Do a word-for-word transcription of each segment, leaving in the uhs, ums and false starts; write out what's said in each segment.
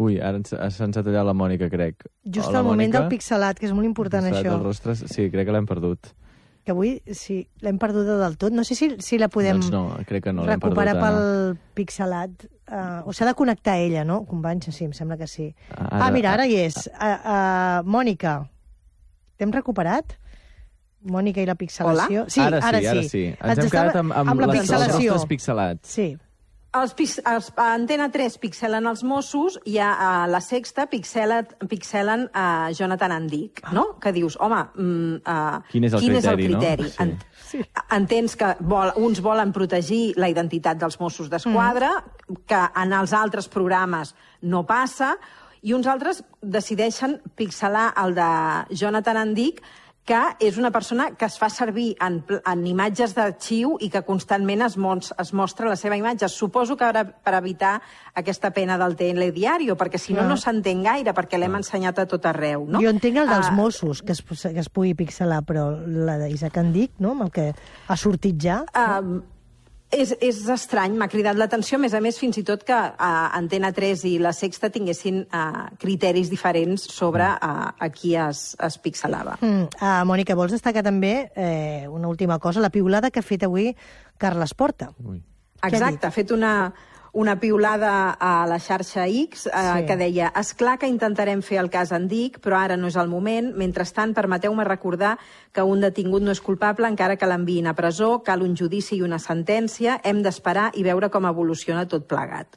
Ui, ara se'ns ha tallat la Mònica, crec. Just al moment del pixelat, que és molt important, això. Del rostre, sí, crec que l'hem perdut. Que avui, sí, l'hem perduda del tot. No sé si, si la podem doncs no, crec que no, l'hem recuperar perdut, pel pixelat. Uh, o s'ha de connectar ella, no, companys? Sí, em sembla que sí. Ara, ah, mira, ara hi és. Uh, uh, Mònica, t'hem recuperat? Mònica i la pixelació. Hola? Sí, ara sí, ara sí. Ara sí. Ens hem quedat amb, amb, amb la les, pixelació. els rostres pixelats. Sí. Els, els, a Antena tres pixelen els Mossos i a, a la Sexta pixelen, pixelen a Jonathan Andic, no? Ah. Que dius, home, mm, uh, quin és el quin criteri, és el criteri? No? Ent sí. Entens que vol, uns volen protegir la identitat dels Mossos d'Esquadra, mm. que en els altres programes no passa, i uns altres decideixen pixelar el de Jonathan Andic, que és una persona que es fa servir en, en imatges d'arxiu i que constantment es, mos, es mostra la seva imatge. Suposo que ara per evitar aquesta pena del telediario, perquè si no, no s'entén gaire, perquè l'hem ensenyat a tot arreu. No? Jo entenc el dels uh, Mossos, que es, que es pugui pixelar, però la d'Isaac Andic, no?, amb el que ha sortit ja... Uh, És, és estrany, m'ha cridat l'atenció, a més a més, fins i tot que uh, Antena tres i la Sexta tinguessin uh, criteris diferents sobre uh, a qui es, es pixelava. Mm. Uh, Mònica, vols destacar també eh, una última cosa, la piulada que ha fet avui Carles Porta. Ui. Exacte, ha fet una, una piulada a la xarxa X eh, sí. que deia: és clar que intentarem fer el cas Andic, però ara no és el moment. Mentrestant, permeteu-me recordar que un detingut no és culpable encara que l'enviïn a presó, cal un judici i una sentència, hem d'esperar i veure com evoluciona tot plegat.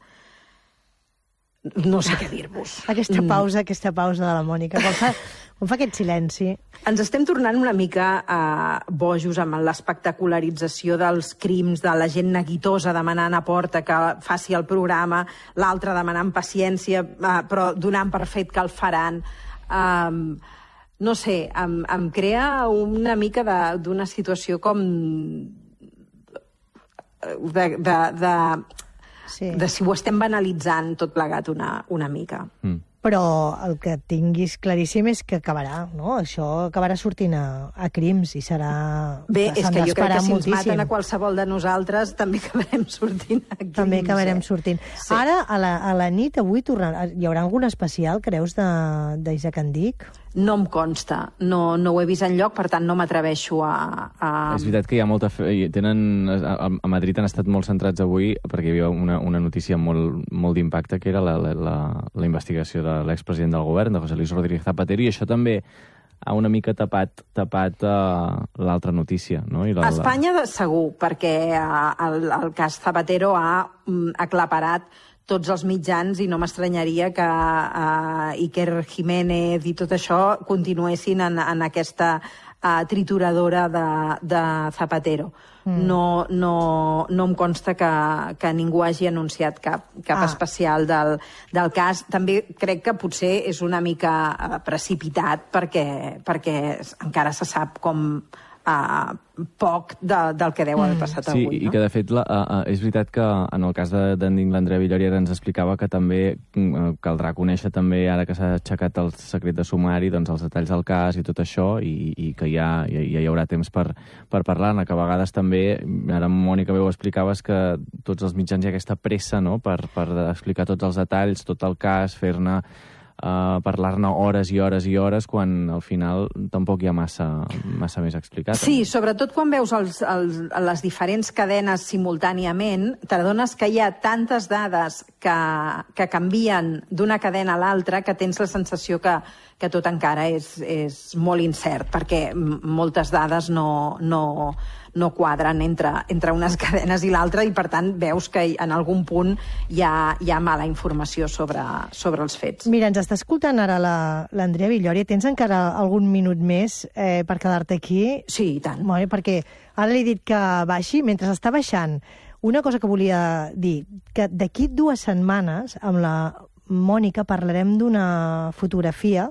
No sé què dir-vos. Aquesta pausa, mm. aquesta pausa de la Mònica, com fa, com fa aquest silenci. Ens estem tornant una mica eh, bojos amb l'espectacularització dels crims, de la gent neguitosa demanant a Porta que faci el programa, l'altre demanant paciència, eh, però donant per fet que el faran. Um, no sé, em, em crea una mica d'una situació com de... de, de Sí. de si ho estem banalitzant tot plegat una, una mica. Mm. Però el que tinguis claríssim és que acabarà, no? Això acabarà sortint a, a crims i serà... Bé, és que jo crec que si moltíssim. ens maten a qualsevol de nosaltres també acabarem sortint a crims. També acabarem eh? sortint. Sí. Ara, a la, a la nit, avui, tornarà, hi haurà algun especial, creus, d'Isaac Andic? No em consta, no, no ho he vist enlloc, per tant no m'atreveixo a, a... És veritat que hi ha molta fe... Tenen... A Madrid han estat molt centrats avui perquè hi havia una, una notícia molt, molt d'impacte, que era la, la, la, la investigació de l'expresident del govern, de José Luis Rodríguez Zapatero, i això també ha una mica tapat, tapat uh, l'altra notícia. No? I la, a Espanya de segur, perquè uh, el, el cas Zapatero ha um, aclaparat tots els mitjans i no m'estranyaria que uh, Iker Jiménez i tot això continuessin en, en aquesta uh, trituradora de, de Zapatero. Mm. No, no, no em consta que, que ningú hagi anunciat cap, cap ah. especial del, del cas. També crec que potser és una mica uh, precipitat perquè, perquè encara se sap com... Uh, poc de, del que deu haver passat sí, avui. Sí, no? I que de fet la, uh, és veritat que en el cas d'Andic, l'Andrea Villòria ens explicava que també uh, caldrà conèixer també, ara que s'ha aixecat el secret de sumari, doncs els detalls del cas i tot això, i, i que ja, ja, ja hi haurà temps per, per parlar-ne, que a vegades també, ara Mònica bé ho explicaves, que tots els mitjans hi ha aquesta pressa, no?, per, per explicar tots els detalls, tot el cas, fer-ne Uh, parlar-ne hores i hores i hores quan al final tampoc hi ha massa, massa més explicat. Sí, sobretot quan veus els, els, les diferents cadenes simultàniament, t'adones que hi ha tantes dades que, que canvien d'una cadena a l'altra que tens la sensació que, que tot encara és, és molt incert, perquè moltes dades no, no, no quadren entre, entre unes cadenes i l'altra i, per tant, veus que en algun punt hi ha, hi ha mala informació sobre, sobre els fets. Mira, ens està escoltant ara l'Andrea Villòria. Tens encara algun minut més eh, per quedar-te aquí? Sí, i tant. Molt bé, perquè ara li he dit que baixi. Mentre està baixant, una cosa que volia dir, que d'aquí dues setmanes amb la Mònica parlarem d'una fotografia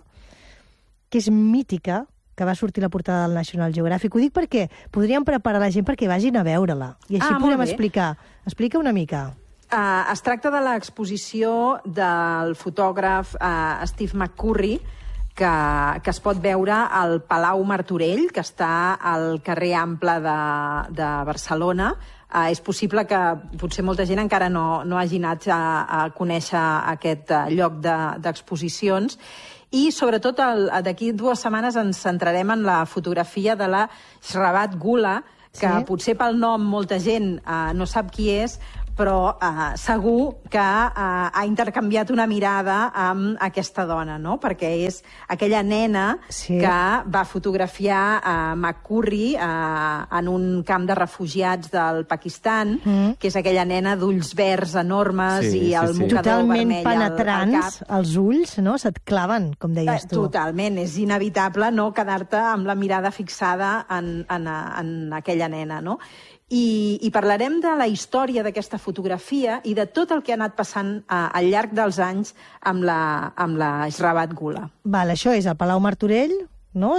que és mítica, que va sortir a la portada del National Geographic. Ho dic perquè podríem preparar la gent perquè vagin a veure-la. I així ah, podem explicar. Explica una mica. Uh, es tracta de l'exposició del fotògraf uh, Steve McCurry, que, que es pot veure al Palau Martorell, que està al carrer Ample de, de Barcelona. Uh, és possible que potser molta gent encara no, no hagi anat a, a conèixer aquest uh, lloc d'exposicions. De, I, sobretot, d'aquí dues setmanes ens centrarem en la fotografia de la Shravat Gula, que sí? Potser pel nom molta gent uh, no sap qui és, però uh, segur que uh, ha intercanviat una mirada amb aquesta dona, no? Perquè és aquella nena sí. que va fotografiar a uh, McCurry uh, en un camp de refugiats del Pakistan, mm. que és aquella nena d'ulls verds enormes sí, i el sí, sí. mocador totalment vermell penetrants, al, al cap. Els ulls, no? Se't claven, com deies tu. Totalment, és inevitable no quedar-te amb la mirada fixada en, en, en aquella nena, no? I, i parlarem de la història d'aquesta fotografia i de tot el que ha anat passant a, al llarg dels anys amb la, amb la Shravat Gula. Val, això és el Palau Martorell, no?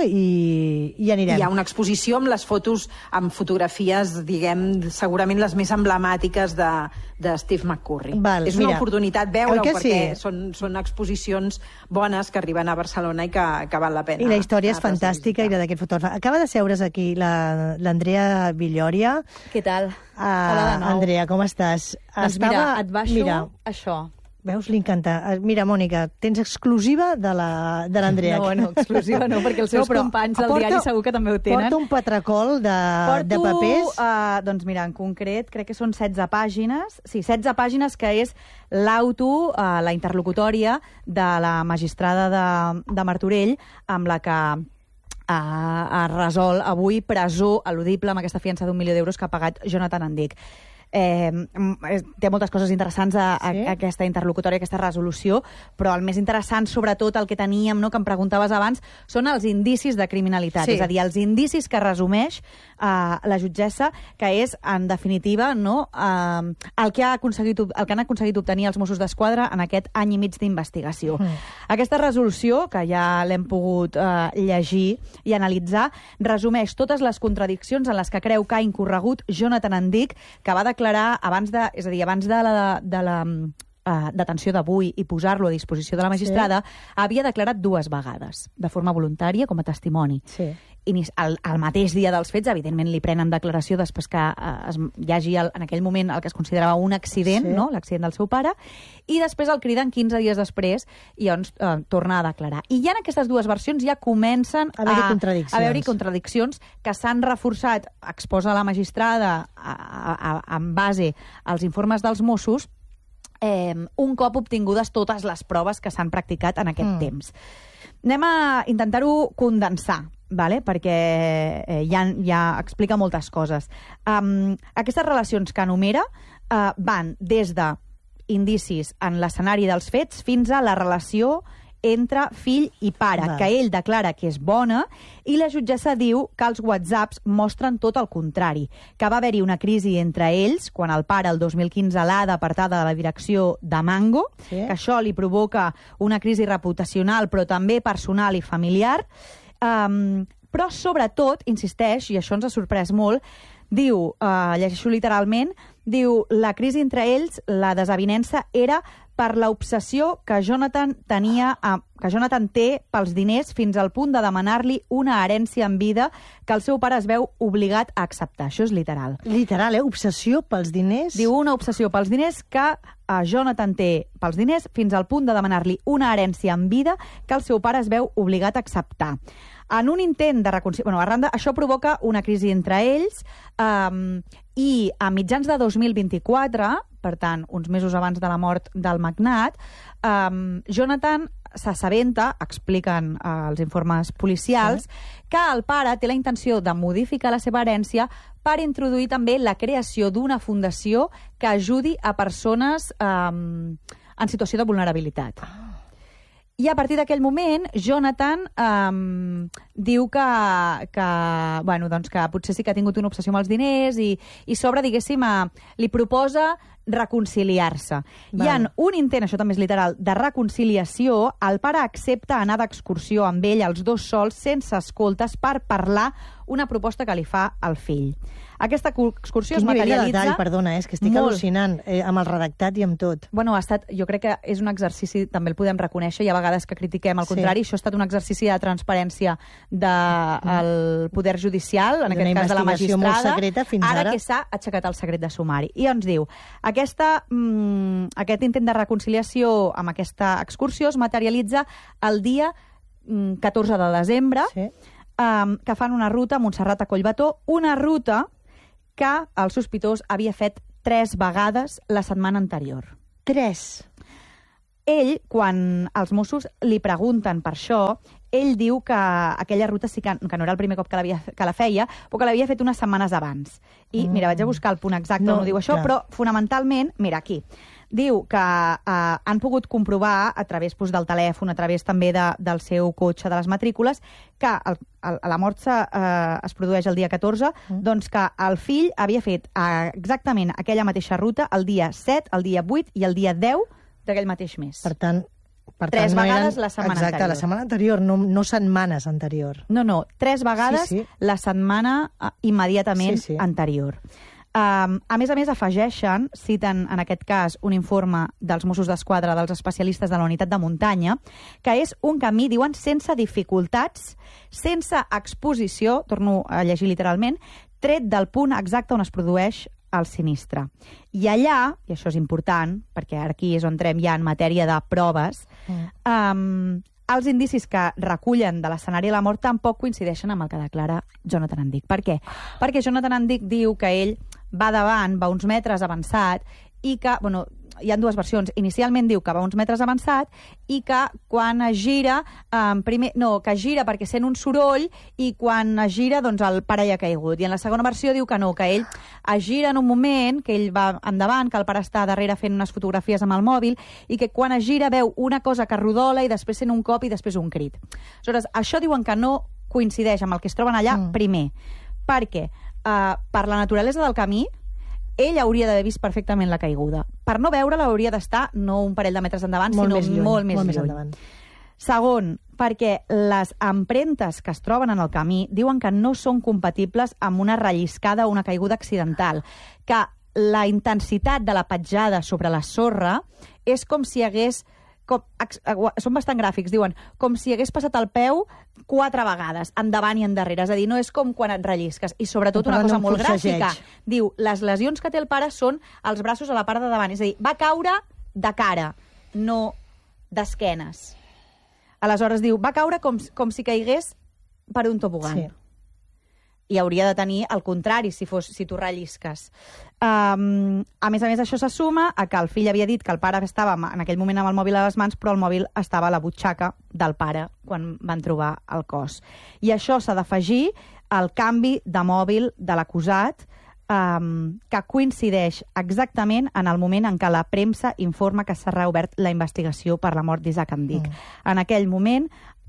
I, i anirem. Hi ha una exposició amb les fotos, amb fotografies, diguem, segurament les més emblemàtiques de, de Steve McCurry. Val, és una mira, oportunitat veure-ho perquè sí. són, són exposicions bones que arriben a Barcelona i que, que val la pena. I la història és fantàstica i la d'aquest fotògraf. Acaba de seure's aquí l'Andrea la, Villòria. Què tal? Uh, Hola de nou. Andrea, com estàs? Doncs Estava... mira, et baixo mira, això. Veus, li encanta. Mira, Mònica, tens exclusiva de l'Andrea. No, bueno, exclusiva no, perquè els seus no, companys del porta, diari segur que també ho tenen. Porta un patracol de, Porto, de papers. Uh, doncs mira, en concret, crec que són setze pàgines. Sí, setze pàgines, que és l'auto, uh, la interlocutòria de la magistrada de, de Martorell, amb la que ha, ha resol avui presó eludible amb aquesta fiança d'un milió d'euros que ha pagat Jonathan Andic. Eh, té moltes coses interessants a, a, sí? a aquesta interlocutòria, a aquesta resolució, però el més interessant, sobretot el que teníem, no, que em preguntaves abans, són els indicis de criminalitat, sí. És a dir, els indicis que resumeix eh, la jutgessa, que és, en definitiva, no, eh, el, que ha aconseguit, el que han aconseguit obtenir els Mossos d'Esquadra en aquest any i mig d'investigació. Mm. Aquesta resolució, que ja l'hem pogut eh, llegir i analitzar, resumeix totes les contradiccions en les que creu que ha incorregut Jonathan Andic, que va declarar abans de, és a dir, abans de la, de la uh, detenció d'avui i posar-lo a disposició de la magistrada, sí. Havia declarat dues vegades, de forma voluntària, com a testimoni. Sí. I el, el mateix dia dels fets, evidentment, li prenen declaració després que uh, es, hi hagi el, en aquell moment el que es considerava un accident, sí. No? L'accident del seu pare, i després el criden quinze dies després i llavors uh, torna a declarar. I ja en aquestes dues versions ja comencen a haver-hi contradiccions. A haver-hi contradiccions que s'han reforçat, exposa la magistrada a, a, a, en base als informes dels Mossos, eh, un cop obtingudes totes les proves que s'han practicat en aquest mm. temps. Anem a intentar-ho condensar, vale? Perquè eh, ja, ja explica moltes coses. Um, aquestes relacions que enumera uh, van des de indicis en l'escenari dels fets fins a la relació entre fill i pare, Val. Que ell declara que és bona, i la jutgessa diu que els whatsapps mostren tot el contrari, que va haver-hi una crisi entre ells, quan el pare, el dos mil quinze, l'ha d'apartar de la direcció de Mango, sí. Que això li provoca una crisi reputacional, però també personal i familiar. Um, però, sobretot, insisteix, i això ens ha sorprès molt, diu, uh, llegeixo literalment, diu, la crisi entre ells, la desavinença, era per l'obsessió que Jonathan tenia, a, que Jonathan té pels diners fins al punt de demanar-li una herència en vida que el seu pare es veu obligat a acceptar. Això és literal. Literal, eh? Obsessió pels diners? Diu una obsessió pels diners que a Jonathan té pels diners fins al punt de demanar-li una herència en vida que el seu pare es veu obligat a acceptar. En un intent de reconciliació... Bueno, arran de... Això provoca una crisi entre ells um, i a mitjans de dos mil vint-i-quatre, per tant, uns mesos abans de la mort del magnat, um, Jonathan s'assabenta, expliquen uh, els informes policials, sí. Que el pare té la intenció de modificar la seva herència per introduir també la creació d'una fundació que ajudi a persones um, en situació de vulnerabilitat. Ah. I a partir d'aquell moment, Jonathan um, diu que, que, bueno, doncs que potser sí que ha tingut una obsessió amb els diners i, i sobre, diguéssim, uh, li proposa reconciliar-se. Hi ha un intent, això també és literal, de reconciliació. El pare accepta anar d'excursió amb ell, els dos sols, sense escoltes, per parlar una proposta que li fa el fill. Aquesta excursió es materialitza... Quin nivell de detall, perdona, és que estic molt. al·lucinant, eh, amb el redactat i amb tot. Bueno, ha estat, jo crec que és un exercici, també el podem reconèixer, i a vegades que critiquem al contrari, sí. Això ha estat un exercici de transparència del poder judicial, en aquest cas de la magistrada, molt secreta fins ara, ara que s'ha aixecat el secret de sumari. I ens diu, aquesta, mm, aquest intent de reconciliació amb aquesta excursió es materialitza el dia mm, catorze de desembre, sí. um, que fan una ruta a Montserrat a Collbató, una ruta que el sospitós havia fet tres vegades la setmana anterior. Tres? Ell, quan els Mossos li pregunten per això, ell diu que aquella ruta sí que, que no era el primer cop que, que la feia, però que l'havia fet unes setmanes abans. I, mm. mira, vaig a buscar el punt exacte no, on ho diu això, clar. Però fonamentalment, mira, aquí, diu que eh, han pogut comprovar a través doncs, del telèfon, a través també de, del seu cotxe, de les matrícules, que el, el, la mort eh, es produeix el dia catorze, mm. doncs que el fill havia fet eh, exactament aquella mateixa ruta el dia set, el dia vuit i el dia deu d'aquell mateix mes. Per tant, per tres tant, no vegades eren... la setmana Exacte, anterior. la setmana anterior, no, no setmanes anterior. No, no, tres vegades sí, sí. la setmana uh, immediatament sí, sí. anterior. Um, a més a més, afegeixen, citen en aquest cas un informe dels Mossos d'Esquadra, dels especialistes de la unitat de muntanya, que és un camí, diuen, sense dificultats, sense exposició, torno a llegir literalment, tret del punt exacte on es produeix el sinistre. I allà, i això és important, perquè aquí és on entrem ja en matèria de proves, mm. um, els indicis que recullen de l'escenari de la mort tampoc coincideixen amb el que declara Jonathan Andic. Per què? Perquè Jonathan Andic diu que ell va davant, va uns metres avançat, i que, bueno, hi ha dues versions. Inicialment diu que va uns metres avançat i que quan es gira, um, primer, no, que gira perquè sent un soroll i quan es gira, doncs el pare ja ha caigut. I en la segona versió diu que no, que ell es gira en un moment, que ell va endavant, que el pare està darrere fent unes fotografies amb el mòbil i que quan es gira veu una cosa que rodola i després sent un cop i després un crit. Aleshores, això diuen que no coincideix amb el que es troben allà, mm. primer, perquè uh, per la naturalesa del camí ell hauria d'haver vist perfectament la caiguda. Per no veure-la hauria d'estar no un parell de metres endavant, molt sinó més lluny, molt més molt lluny. Més endavant. Segon, perquè les empremtes que es troben en el camí diuen que no són compatibles amb una relliscada o una caiguda accidental, que la intensitat de la petjada sobre la sorra és com si hagués... Com, són bastant gràfics, diuen, com si hagués passat el peu quatre vegades, endavant i endarrere. És a dir, no és com quan et rellisques. I sobretot una cosa molt gràfica. Diu, les lesions que té el pare són els braços a la part de davant. És a dir, va caure de cara, no d'esquenes. Aleshores diu, va caure com, com si caigués per un tobogan. Sí. I hauria de tenir el contrari, si, fos, si tu rellisques. Um, a més a més, això se suma a que el fill havia dit que el pare estava en aquell moment amb el mòbil a les mans, però el mòbil estava a la butxaca del pare quan van trobar el cos. I això s'ha d'afegir al canvi de mòbil de l'acusat, um, que coincideix exactament en el moment en què la premsa informa que s'ha reobert la investigació per la mort d'Isaac Andic. Mm. En aquell moment,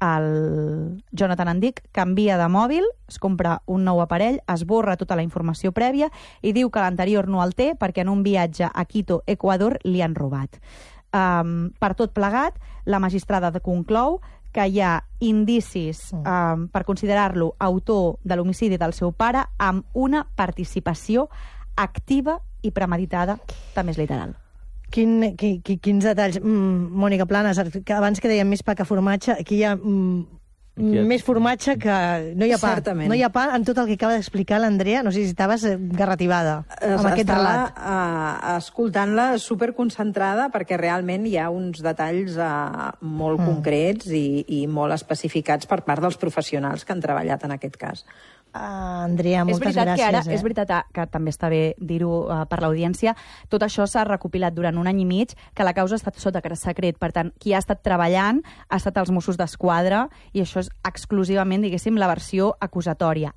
el Jonathan Andic canvia de mòbil, es compra un nou aparell, esborra tota la informació prèvia i diu que l'anterior no el té perquè en un viatge a Quito, Equador, li han robat. Um, per tot plegat, la magistrada conclou que hi ha indicis um, per considerar-lo autor de l'homicidi del seu pare amb una participació activa i premeditada, també és literal. Quin, qui, qui, quins detalls. Mm, Mònica Planes, que abans que dèiem més pa que formatge, aquí hi ha mm, aquí més formatge que... No hi ha pa. Certament. No hi ha pa en tot el que acaba d'explicar l'Andrea. No sé si estaves garrativada amb Estava, aquest relat. Uh, escoltant-la superconcentrada perquè realment hi ha uns detalls uh, molt mm. concrets i, i molt especificats per part dels professionals que han treballat en aquest cas. Uh, Andrea, moltes és gràcies. Que ara, eh? És veritat que també està bé dir-ho uh, per l'audiència. Tot això s'ha recopilat durant un any i mig, que la causa ha estat sota secret. Per tant, qui ha estat treballant ha estat els Mossos d'Esquadra i això és exclusivament, diguéssim, la versió acusatòria.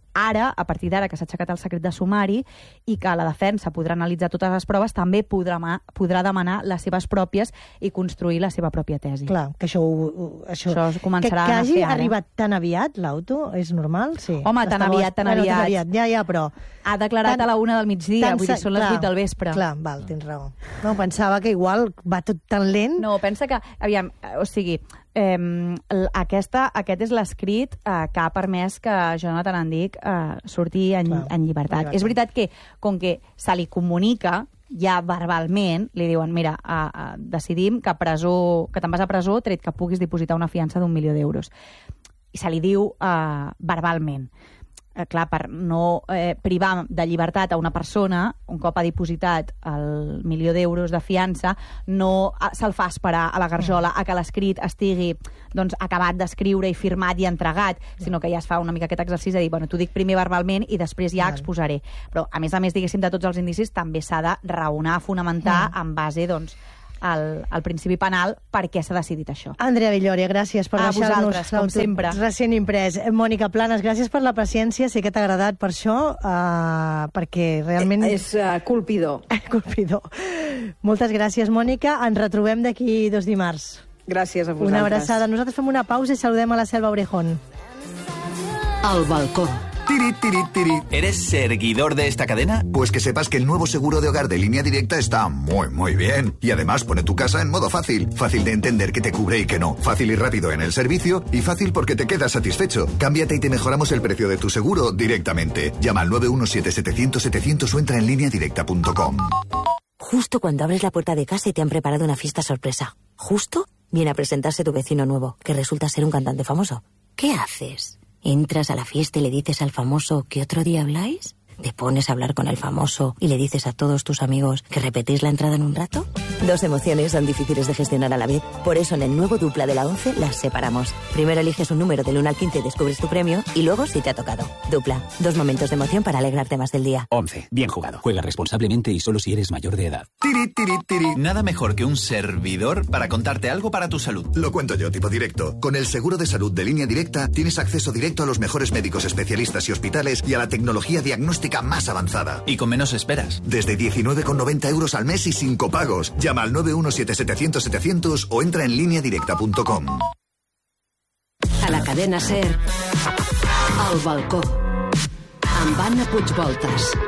ara, a partir d'ara que s'ha aixecat el secret de sumari i que la defensa podrà analitzar totes les proves, també podrà, podrà demanar les seves pròpies i construir la seva pròpia tesi. Clar, que això, això, això començarà que, que a hagi fer ara. arribat tan aviat l'auto, és normal? Sí. Home, tan Estava... aviat, tan bueno, aviat. aviat. Ja, ja, però... Ha declarat tan, a la una del migdia, vull dir, són les clar, vuit del vespre. Clar, val, tens raó. No, pensava que igual va tot tan lent. No, pensa que, aviam, o sigui, eh, aquesta, aquest és l'escrit eh, que ha permès que Jonathan Andic eh, surti en, clar, en llibertat. llibertat. És veritat que, com que se li comunica ja verbalment, li diuen, mira, a, a, decidim que, presó, que te'n vas a presó tret que puguis dipositar una fiança d'un milió d'euros. I se li diu eh, verbalment. Eh, clar, per no eh, privar de llibertat a una persona, un cop ha dipositat el milió d'euros de fiança, no se'l fa esperar a la garjola a que l'escrit estigui doncs, acabat d'escriure i firmat i entregat, sinó que ja es fa una mica aquest exercici de dir, bueno, t'ho dic primer verbalment i després ja exposaré. Però, a més a més, diguéssim, de tots els indicis, també s'ha de raonar, fonamentar en base, doncs, al, al principi penal per què s'ha decidit això. Andrea Villòria, gràcies per deixar-nos com sempre. Recent imprès. Mònica Planes, gràcies per la paciència, sé que t'ha agradat per això, uh, perquè realment... És uh, colpidor. colpidor. Moltes gràcies, Mònica. Ens retrobem d'aquí dos dimarts. Gràcies a vosaltres. Una abraçada. Nosaltres fem una pausa i saludem a la Selva Orejón. Al balcó. Tiri, tiri, tiri. ¿Eres seguidor de esta cadena? Pues que sepas que el nuevo seguro de hogar de Línea Directa está muy, muy bien. Y además pone tu casa en modo fácil. Fácil de entender qué te cubre y qué no. Fácil y rápido en el servicio. Y fácil porque te quedas satisfecho. Cámbiate y te mejoramos el precio de tu seguro directamente. Llama al nueve uno siete setecientos setecientos o entra en línea directa punto com. Justo cuando abres la puerta de casa y te han preparado una fiesta sorpresa. Justo viene a presentarse tu vecino nuevo, que resulta ser un cantante famoso. ¿Qué haces? ¿Entras a la fiesta y le dices al famoso que otro día habláis? ¿Te pones a hablar con el famoso y le dices a todos tus amigos que repetís la entrada en un rato? Dos emociones son difíciles de gestionar a la vez. Por eso en el nuevo Dupla de la once las separamos. Primero eliges un número del uno al quince y descubres tu premio y luego si te ha tocado. Dupla. Dos momentos de emoción para alegrarte más del día. once. Bien jugado. Juega responsablemente y solo si eres mayor de edad. Tiri, tiri, tiri. Nada mejor que un servidor para contarte algo para tu salud. Lo cuento yo, tipo directo. Con el seguro de salud de Línea Directa tienes acceso directo a los mejores médicos especialistas y hospitales y a la tecnología diagnóstica más avanzada. Y con menos esperas. Desde diecinueve con noventa euros al mes y sin copagos. Llama al nueve uno siete setecientos setecientos o entra en línea directa punto com. A la cadena SER, Al balcó, amb Anna Puigvoltas.